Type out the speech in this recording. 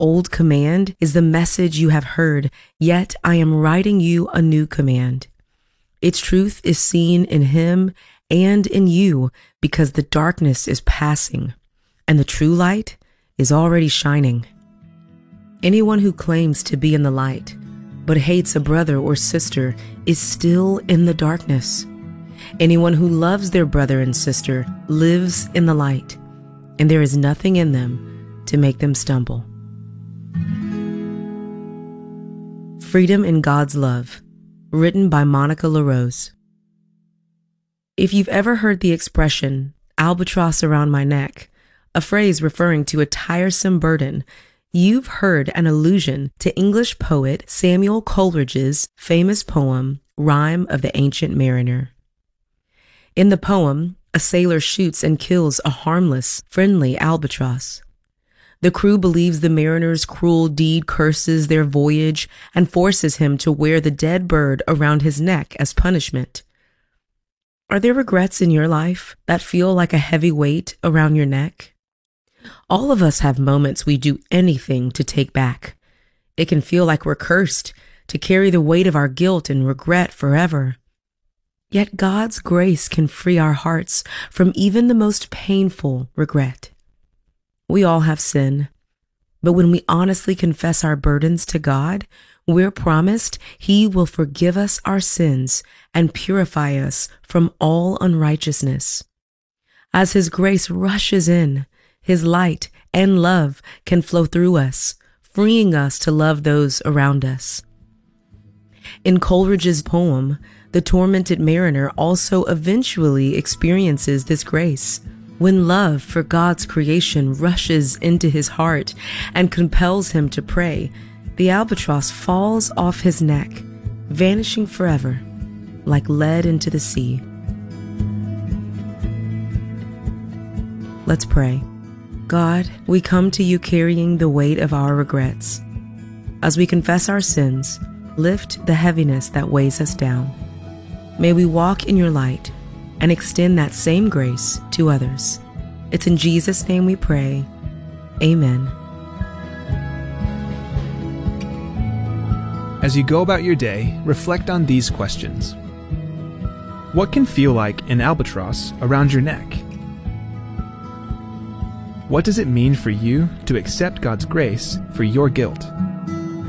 old command is the message you have heard, yet I am writing you a new command. Its truth is seen in him and in you because the darkness is passing and the true light is already shining. Anyone who claims to be in the light but hates a brother or sister is still in the darkness. Anyone who loves their brother and sister lives in the light, and there is nothing in them to make them stumble. Freedom in God's Love, written by Monica LaRose. If you've ever heard the expression, albatross around my neck, a phrase referring to a tiresome burden, you've heard an allusion to English poet Samuel Coleridge's famous poem, Rime of the Ancient Mariner. In the poem, a sailor shoots and kills a harmless, friendly albatross. The crew believes the mariner's cruel deed curses their voyage and forces him to wear the dead bird around his neck as punishment. Are there regrets in your life that feel like a heavy weight around your neck? All of us have moments we do anything to take back. It can feel like we're cursed to carry the weight of our guilt and regret forever. Yet God's grace can free our hearts from even the most painful regret. We all have sin, but when we honestly confess our burdens to God, we're promised He will forgive us our sins and purify us from all unrighteousness. As His grace rushes in, His light and love can flow through us, freeing us to love those around us. In Coleridge's poem, the tormented mariner also eventually experiences this grace when love for God's creation rushes into his heart and compels him to pray. The albatross falls off his neck, vanishing forever, like lead into the sea. Let's pray. God, we come to you carrying the weight of our regrets. As we confess our sins, lift the heaviness that weighs us down. May we walk in your light and extend that same grace to others. It's in Jesus' name we pray. Amen. As you go about your day, reflect on these questions. What can feel like an albatross around your neck? What does it mean for you to accept God's grace for your guilt?